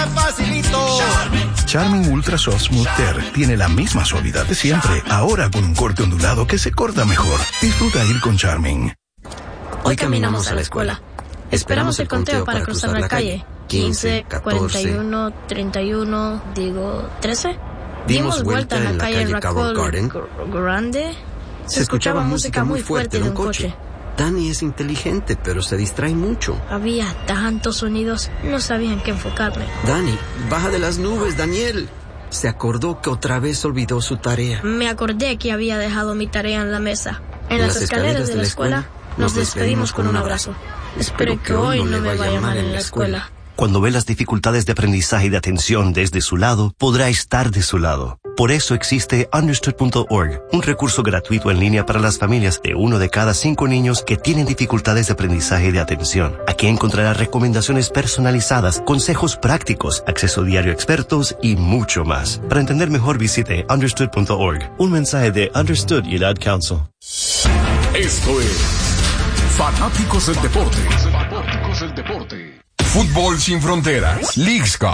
Facilito. Charmin Ultra Soft Smooth Tear tiene la misma suavidad de siempre, ahora con un corte ondulado que se corta mejor. Disfruta ir con Charmin. Hoy caminamos a la escuela. Esperamos el conteo para cruzar la calle. 15, 41, 31, 13. Dimos vuelta en la calle Raccoon Grande. Se escuchaba música muy fuerte de un coche. Dani es inteligente, pero se distrae mucho. Había tantos sonidos, no sabía en qué enfocarme. Dani, baja de las nubes, Daniel. Se acordó que otra vez olvidó su tarea. Me acordé que había dejado mi tarea en la mesa. En las escaleras de la escuela nos despedimos con un abrazo. Espero que hoy no me vaya mal en la escuela. Cuando ve las dificultades de aprendizaje y de atención desde su lado, podrá estar de su lado. Por eso existe Understood.org, un recurso gratuito en línea para las familias de 1 de cada 5 niños que tienen dificultades de aprendizaje y de atención. Aquí encontrará recomendaciones personalizadas, consejos prácticos, acceso diario a expertos y mucho más. Para entender mejor, visite Understood.org. Un mensaje de Understood y el Ad Council. Esto es Fanáticos del Deporte. Fútbol sin fronteras. Leagues Cup.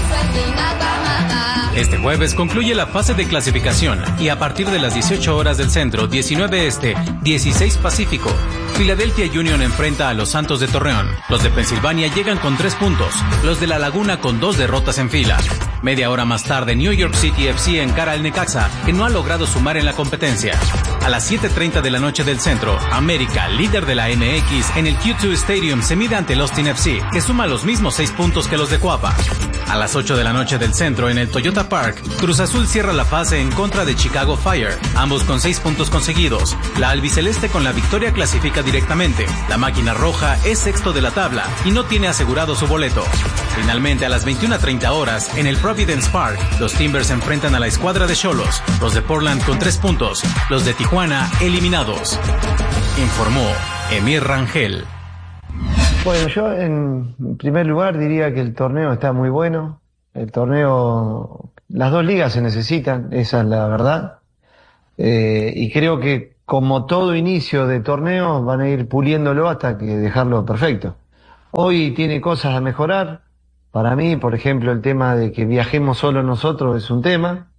Este jueves concluye la fase de clasificación y a partir de las 18 horas del centro, 19 este, 16 pacífico, Philadelphia Union enfrenta a los Santos de Torreón. Los de Pensilvania llegan con 3 puntos, los de La Laguna con 2 derrotas en fila. Media hora más tarde, New York City FC encara al Necaxa, que no ha logrado sumar en la competencia. A las 7:30 de la noche del centro, América, líder de la MX, en el Q2 Stadium se mide ante el Austin FC, que suma los mismos 6 puntos que los de Coapa. A las 8 de la noche del centro, en el Toyota Park, Cruz Azul cierra la fase en contra de Chicago Fire, ambos con 6 puntos conseguidos. La albiceleste con la victoria clasifica directamente. La máquina roja es sexto de la tabla y no tiene asegurado su boleto. Finalmente, a las 21:30 horas, en el Providence Park, los Timbers enfrentan a la escuadra de Xolos, los de Portland con 3 puntos, los de Tijuana eliminados. Informó Emir Rangel. Bueno, yo en primer lugar diría que el torneo está muy bueno. El torneo, las dos ligas se necesitan, esa es la verdad. Y creo que como todo inicio de torneo van a ir puliéndolo hasta que dejarlo perfecto. Hoy tiene cosas a mejorar. Para mí, por ejemplo, el tema de que viajemos solo nosotros es un tema.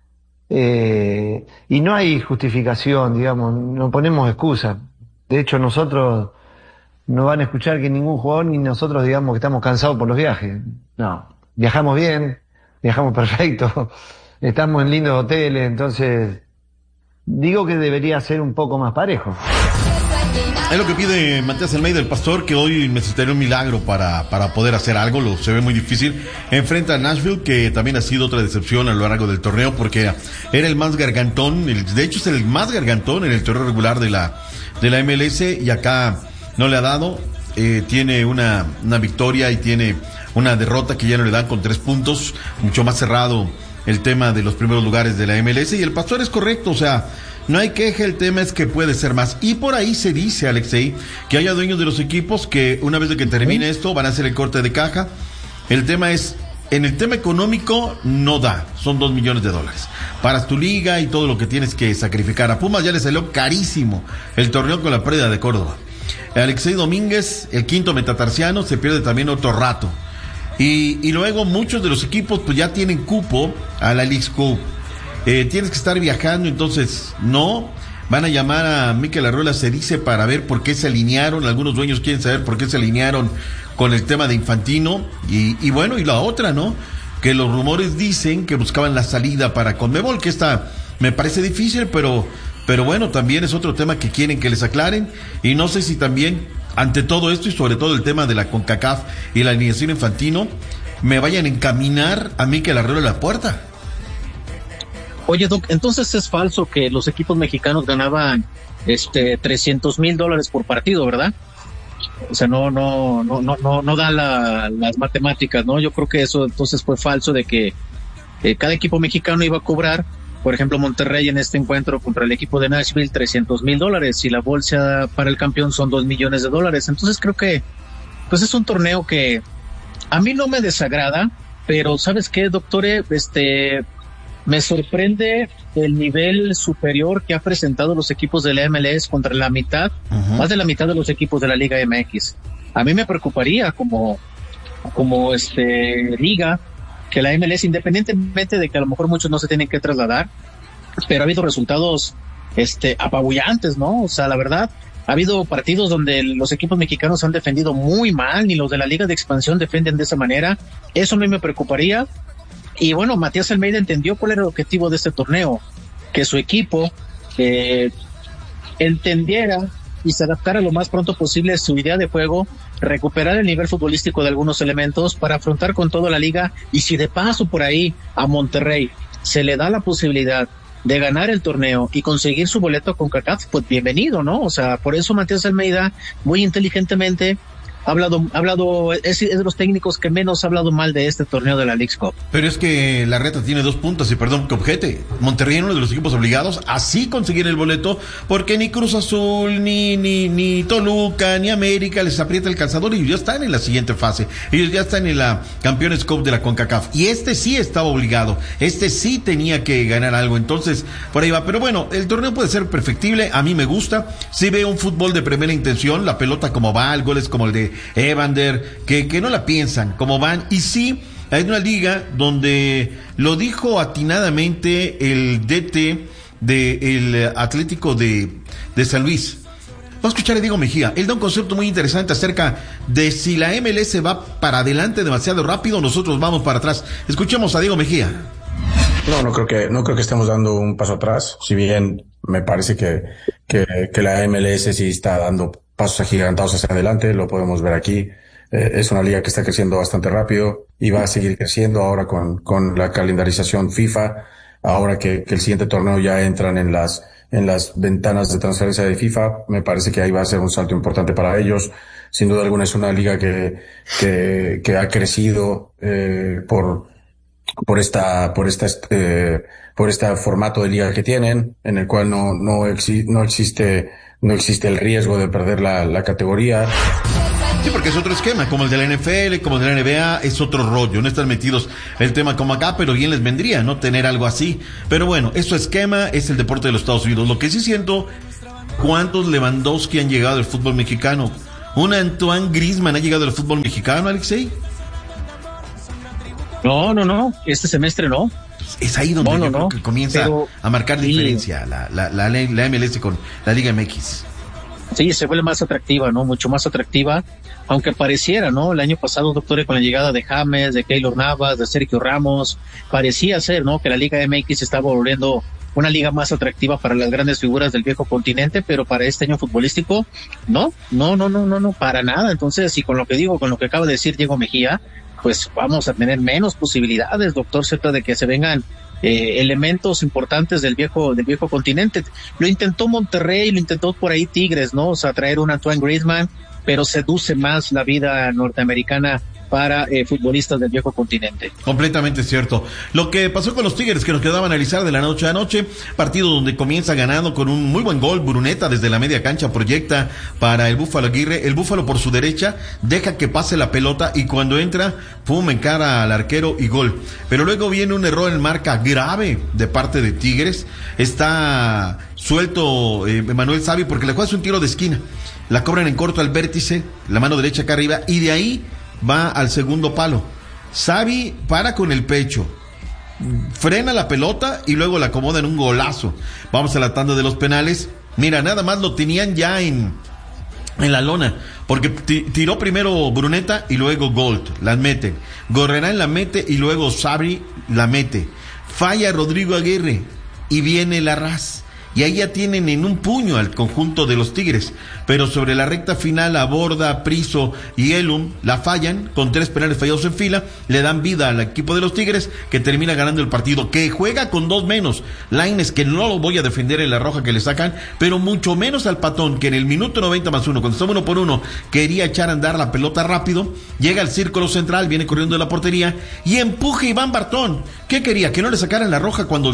Y no hay justificación, digamos, no ponemos excusa. De hecho, nosotros no van a escuchar que ningún jugador ni nosotros digamos que estamos cansados por los viajes. No, viajamos bien, viajamos perfecto, estamos en lindos hoteles, entonces digo que debería ser un poco más parejo. Es lo que pide Matías Almeida, el Pastor, que hoy necesitaría un milagro para poder hacer algo, se ve muy difícil. Enfrenta a Nashville, que también ha sido otra decepción a lo largo del torneo, porque era el más gargantón, de hecho es el más gargantón en el torneo regular de la MLS, y acá no le ha dado, tiene una victoria y tiene una derrota que ya no le dan con 3 puntos, mucho más cerrado el tema de los primeros lugares de la MLS, y el Pastor es correcto, o sea, no hay queja, el tema es que puede ser más. Y por ahí se dice, Alexei, que haya dueños de los equipos que una vez de que termine esto van a hacer el corte de caja. El tema es, en el tema económico no da, son $2 millones. Para tu liga y todo lo que tienes que sacrificar. A Pumas ya le salió carísimo el torneo con la pérdida de Córdoba. Alexei Domínguez, el quinto metatarsiano, se pierde también otro rato. Y luego muchos de los equipos pues ya tienen cupo a la Leagues Cup. Tienes que estar viajando, entonces no. Van a llamar a Mikel Arreola, se dice, para ver por qué se alinearon. Algunos dueños quieren saber por qué se alinearon con el tema de Infantino. Y bueno, y la otra, ¿no? Que los rumores dicen que buscaban la salida para Conmebol, que esta me parece difícil, pero bueno, también es otro tema que quieren que les aclaren. Y no sé si también, ante todo esto y sobre todo el tema de la CONCACAF y la alineación Infantino, me vayan a encaminar a Mikel Arreola a la puerta. Oye, Doc, entonces es falso que los equipos mexicanos ganaban $300,000 por partido, ¿verdad? O sea, no da las matemáticas, ¿no? Yo creo que eso entonces fue falso, de que cada equipo mexicano iba a cobrar, por ejemplo, Monterrey en este encuentro contra el equipo de Nashville, $300,000, y la bolsa para el campeón son $2 millones. Entonces creo que pues es un torneo que a mí no me desagrada, pero ¿sabes qué, doctor? Me sorprende el nivel superior que ha presentado los equipos de la MLS contra la mitad, más de la mitad de los equipos de la Liga MX. A mí me preocuparía como liga, que la MLS, independientemente de que a lo mejor muchos no se tienen que trasladar, pero ha habido resultados apabullantes, ¿no? O sea, la verdad, ha habido partidos donde los equipos mexicanos han defendido muy mal, ni los de la Liga de Expansión defienden de esa manera. Eso a mí me preocuparía. Y bueno, Matías Almeida entendió cuál era el objetivo de este torneo, que su equipo entendiera y se adaptara lo más pronto posible a su idea de juego, recuperar el nivel futbolístico de algunos elementos para afrontar con toda la liga, y si de paso por ahí a Monterrey se le da la posibilidad de ganar el torneo y conseguir su boleto con CONCACAF, pues bienvenido, ¿no? O sea, por eso Matías Almeida, muy inteligentemente, ha hablado, es de los técnicos que menos ha hablado mal de este torneo de la Leagues Cup. Pero es que la reta tiene 2 puntos, y perdón que objete. Monterrey es uno de los equipos obligados a sí conseguir el boleto, porque ni Cruz Azul, ni Toluca, ni América les aprieta el calzador, y ellos ya están en la siguiente fase. Ellos ya están en la Campeones Cup de la CONCACAF. Y sí estaba obligado. Sí tenía que ganar algo. Entonces, por ahí va. Pero bueno, el torneo puede ser perfectible. A mí me gusta. Sí veo un fútbol de primera intención. La pelota como va, el gol es como el de Evander, que no la piensan, como van. Y sí, hay una liga donde lo dijo atinadamente el DT del Atlético de San Luis. Vamos a escuchar a Diego Mejía. Él da un concepto muy interesante acerca de si la MLS va para adelante demasiado rápido, nosotros vamos para atrás. Escuchemos a Diego Mejía. No creo que estemos dando un paso atrás, si bien me parece que la MLS sí está dando pasos agigantados hacia adelante, lo podemos ver aquí. Es una liga que está creciendo bastante rápido y va a seguir creciendo ahora con la calendarización FIFA, ahora que el siguiente torneo ya entran en las ventanas de transferencia de FIFA. Me parece que ahí va a ser un salto importante para ellos. Sin duda alguna es una liga que ha crecido por este formato de liga que tienen, en el cual no existe el riesgo de perder la categoría. Sí, porque es otro esquema, como el de la NFL, como el de la NBA, es otro rollo, no están metidos el tema como acá, pero bien les vendría, ¿no? Tener algo así. Pero bueno, eso esquema es el deporte de los Estados Unidos. Lo que sí siento, ¿cuántos Lewandowski han llegado al fútbol mexicano? ¿Un Antoine Griezmann ha llegado al fútbol mexicano, Alexei? No, este semestre no. Es ahí donde creo que comienza a marcar diferencia la MLS con la Liga MX. Sí, se vuelve más atractiva, ¿no? Mucho más atractiva, aunque pareciera, ¿no? El año pasado, doctor, con la llegada de James, de Keylor Navas, de Sergio Ramos, parecía ser, ¿no? Que la Liga MX estaba volviendo una liga más atractiva para las grandes figuras del viejo continente, pero para este año futbolístico, no, para nada. Entonces, y con lo que acaba de decir Diego Mejía, pues vamos a tener menos posibilidades, doctor Z, de que se vengan elementos importantes del viejo continente. Lo intentó Monterrey, lo intentó por ahí Tigres, ¿no? O sea, traer un Antoine Griezmann, pero seduce más la vida norteamericana para futbolistas del viejo continente. Completamente cierto. Lo que pasó con los Tigres, que nos quedaba a analizar de la noche a noche, partido donde comienza ganando con un muy buen gol, Bruneta desde la media cancha proyecta para el Búfalo Aguirre, el Búfalo por su derecha, deja que pase la pelota y cuando entra, pum, encara al arquero y gol. Pero luego viene un error en marca grave de parte de Tigres, está suelto Emanuel Savi porque le juega un tiro de esquina, la cobran en corto al vértice, la mano derecha acá arriba, y de ahí va al segundo palo. Savi para con el pecho, frena la pelota y luego la acomoda en un golazo. Vamos a la tanda de los penales. Mira, nada más lo tenían ya en la lona, porque tiró primero Bruneta y luego Gold, las mete. Gorrenán la mete y luego Savi la mete. Falla Rodrigo Aguirre y viene Larraz. Y ahí ya tienen en un puño al conjunto de los Tigres, pero sobre la recta final Aborda, Priso y Elum la fallan, con 3 penales fallados en fila, le dan vida al equipo de los Tigres, que termina ganando el partido, que juega con 2 menos, Lainez, que no lo voy a defender en la roja que le sacan, pero mucho menos al Patón, que en el minuto 90+1, cuando estaba 1-1, quería echar a andar la pelota rápido, llega al círculo central, viene corriendo de la portería, y empuja Iván Bartón. ¿Qué quería? ¿Que no le sacaran la roja cuando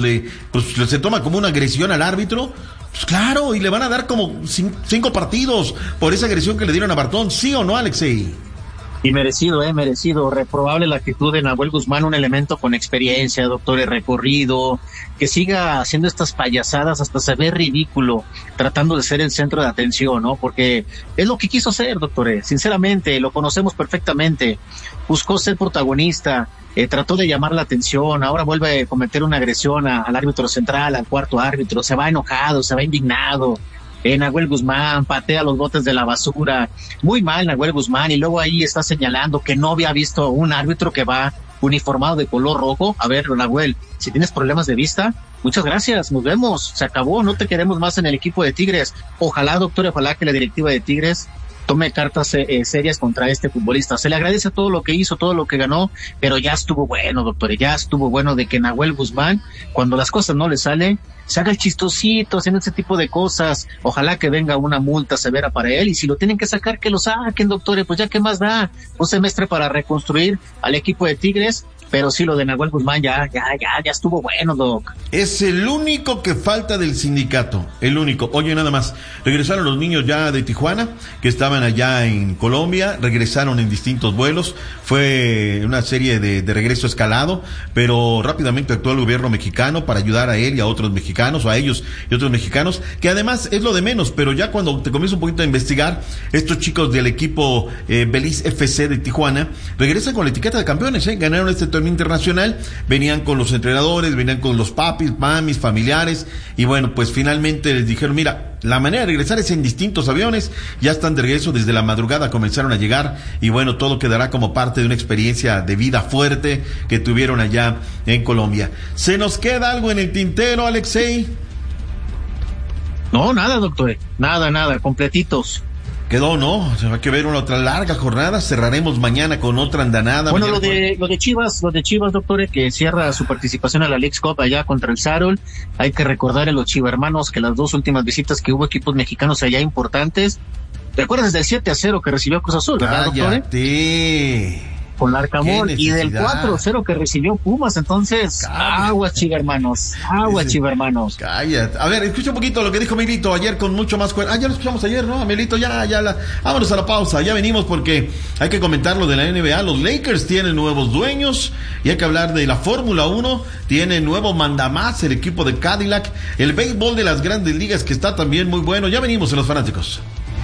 se toma como una agresión al árbitro? Pues claro, y le van a dar como 5 partidos por esa agresión que le dieron a Bartón, ¿sí o no, Alexei? Y merecido. Reprobable la actitud de Nahuel Guzmán, un elemento con experiencia, doctor, recorrido, que siga haciendo estas payasadas, hasta se ve ridículo, tratando de ser el centro de atención, ¿no? Porque es lo que quiso ser, doctor, sinceramente, lo conocemos perfectamente. Buscó ser protagonista, trató de llamar la atención, ahora vuelve a cometer una agresión al árbitro central, al cuarto árbitro, se va enojado, se va indignado. Nahuel Guzmán patea los botes de la basura, muy mal Nahuel Guzmán, y luego ahí está señalando que no había visto un árbitro que va uniformado de color rojo. A ver, Nahuel, si tienes problemas de vista, muchas gracias, nos vemos, se acabó, no te queremos más en el equipo de Tigres. Ojalá, doctor, ojalá que la directiva de Tigres tome cartas serias contra este futbolista. Se le agradece todo lo que hizo, todo lo que ganó, pero ya estuvo bueno, doctor, ya estuvo bueno de que Nahuel Guzmán, cuando las cosas no le salen, se haga el chistosito haciendo ese tipo de cosas. Ojalá que venga una multa severa para él, y si lo tienen que sacar, que lo saquen, doctor, pues ya qué más da, un semestre para reconstruir al equipo de Tigres. Pero sí, lo de Nahuel Guzmán ya estuvo bueno, doc. Es el único que falta del sindicato, el único. Oye, nada más, regresaron los niños ya de Tijuana, que estaban allá en Colombia, regresaron en distintos vuelos, fue una serie de regreso escalado, pero rápidamente actuó el gobierno mexicano para ayudar a él y a otros mexicanos, o a ellos y otros mexicanos, que además es lo de menos, pero ya cuando te comienzas un poquito a investigar, estos chicos del equipo Belice FC de Tijuana regresan con la etiqueta de campeones, ganaron este torneo internacional, venían con los entrenadores, venían con los papis, mamis, familiares, y bueno, pues finalmente les dijeron, mira, la manera de regresar es en distintos aviones, ya están de regreso, desde la madrugada comenzaron a llegar, y bueno, todo quedará como parte de una experiencia de vida fuerte que tuvieron allá en Colombia. ¿Se nos queda algo en el tintero, Alexei? No, nada, doctor, nada, completitos. Quedó, ¿no? Se va a que ver una otra larga jornada. Cerraremos mañana con otra andanada. Bueno, lo de Chivas, doctor, que cierra su participación a la Leagues Cup allá contra el Seattle. Hay que recordar a los Chivermanos que las dos últimas visitas que hubo equipos mexicanos allá importantes. ¿Te acuerdas del 7-0 que recibió Cruz Azul, verdad, doctor? Con Larcamón, y del 4-0 que recibió Pumas. Entonces, aguas, Chivermanos. Cállate. A ver, escucha un poquito lo que dijo Milito ayer con mucho más cuerda. Ya lo escuchamos ayer, ¿no? Milito, vámonos a la pausa. Ya venimos porque hay que comentar lo de la NBA. Los Lakers tienen nuevos dueños y hay que hablar de la Fórmula 1. Tiene nuevo mandamás el equipo de Cadillac. El béisbol de las grandes ligas, que está también muy bueno. Ya venimos en Los Fanáticos.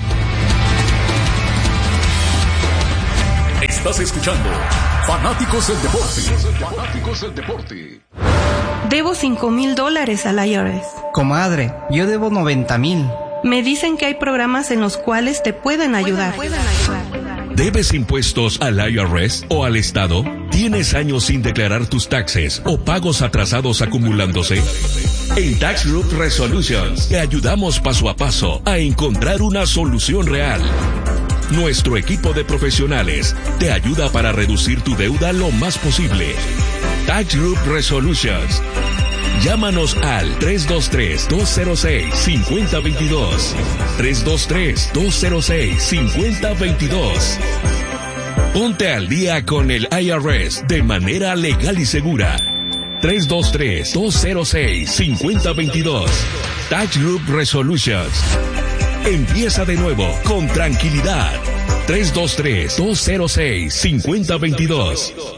Estás escuchando Fanáticos del Deporte. Debo $5,000 al IRS. Comadre, yo debo 90,000. Me dicen que hay programas en los cuales te pueden ayudar. ¿Debes impuestos al IRS o al Estado? ¿Tienes años sin declarar tus taxes o pagos atrasados acumulándose? En Tax Group Resolutions te ayudamos paso a paso a encontrar una solución real. Nuestro equipo de profesionales te ayuda para reducir tu deuda lo más posible. Tax Group Resolutions. Llámanos al 323-206-5022. 323-206-5022. Ponte al día con el IRS de manera legal y segura. 323-206-5022. Tax Group Resolutions. Empieza de nuevo con tranquilidad. 323-206-5022.